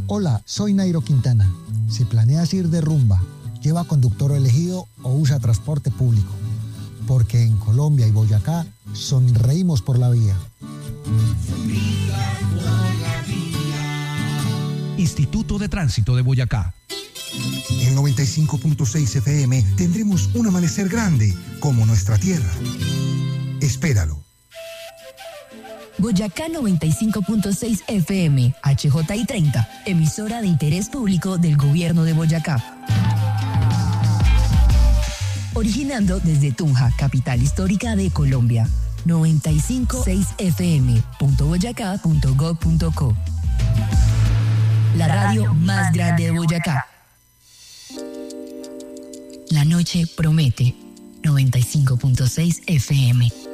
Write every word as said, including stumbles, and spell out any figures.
Hola, soy Nairo Quintana. Si planeas ir de rumba, lleva conductor elegido o usa transporte público. Porque en Colombia y Boyacá sonreímos por la vía. Instituto de Tránsito de Boyacá. En noventa y cinco punto seis F M tendremos un amanecer grande como nuestra tierra. Espéralo. Boyacá noventa y cinco punto seis F M, H J I treinta, emisora de interés público del Gobierno de Boyacá. Originando desde Tunja, capital histórica de Colombia. noventa y cinco punto seis F M punto boyacá punto gov punto co. La radio más grande de Boyacá. La noche promete. noventa y cinco punto seis F M.